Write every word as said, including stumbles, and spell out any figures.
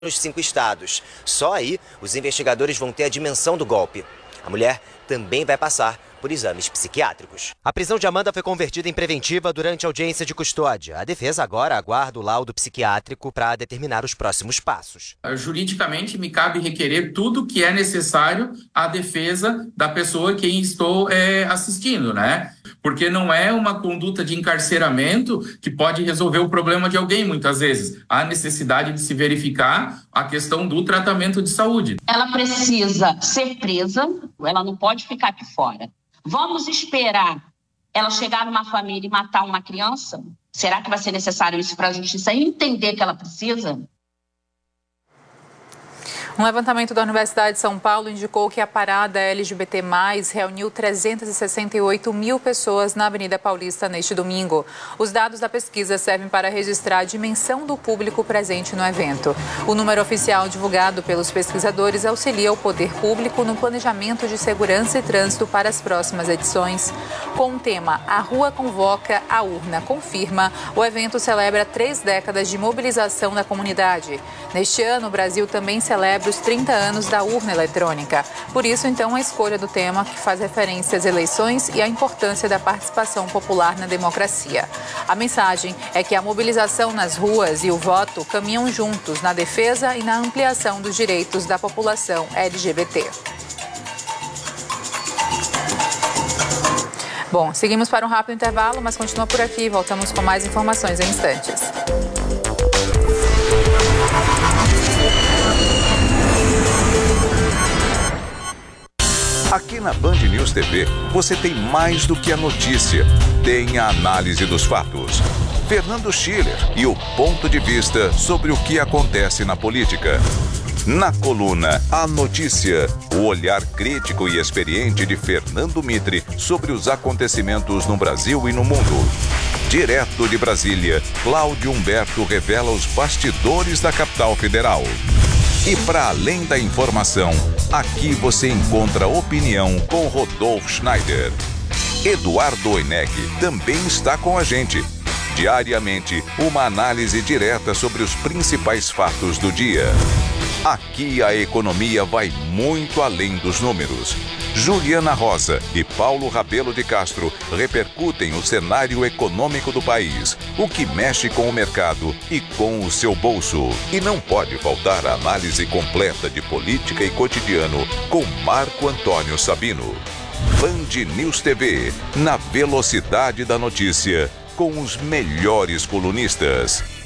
nos cinco estados. Só aí, os investigadores vão ter a dimensão do golpe. A mulher também vai passar por exames psiquiátricos. A prisão de Amanda foi convertida em preventiva durante a audiência de custódia. A defesa agora aguarda o laudo psiquiátrico para determinar os próximos passos. Juridicamente, me cabe requerer tudo que é necessário à defesa da pessoa que estou é, assistindo, né? Porque não é uma conduta de encarceramento que pode resolver o problema de alguém, muitas vezes. Há necessidade de se verificar a questão do tratamento de saúde. Ela precisa ser presa, ela não pode ficar aqui fora. Vamos esperar ela chegar numa família e matar uma criança? Será que vai ser necessário isso para a justiça entender que ela precisa? Um levantamento da Universidade de São Paulo indicou que a parada L G B T mais, reuniu trezentas e sessenta e oito mil pessoas na Avenida Paulista neste domingo. Os dados da pesquisa servem para registrar a dimensão do público presente no evento. O número oficial divulgado pelos pesquisadores auxilia o poder público no planejamento de segurança e trânsito para as próximas edições. Com o tema A Rua Convoca, a Urna Confirma, o evento celebra três décadas de mobilização da comunidade. Neste ano, o Brasil também celebra os trinta anos da urna eletrônica. Por isso, então, a escolha do tema que faz referência às eleições e à importância da participação popular na democracia. A mensagem é que a mobilização nas ruas e o voto caminham juntos na defesa e na ampliação dos direitos da população L G B T. Bom, seguimos para um rápido intervalo, mas continua por aqui. Voltamos com mais informações em instantes. Aqui na Band News T V, você tem mais do que a notícia. Tem a análise dos fatos. Fernando Schiller e o ponto de vista sobre o que acontece na política. Na coluna A Notícia, o olhar crítico e experiente de Fernando Mitre sobre os acontecimentos no Brasil e no mundo. Direto de Brasília, Cláudio Humberto revela os bastidores da capital federal. E para além da informação, aqui você encontra opinião com Rodolfo Schneider. Eduardo Oineg também está com a gente. Diariamente, uma análise direta sobre os principais fatos do dia. Aqui a economia vai muito além dos números. Juliana Rosa e Paulo Rabelo de Castro repercutem o cenário econômico do país, o que mexe com o mercado e com o seu bolso. E não pode faltar a análise completa de política e cotidiano com Marco Antônio Sabino. Band News T V, na velocidade da notícia, com os melhores colunistas.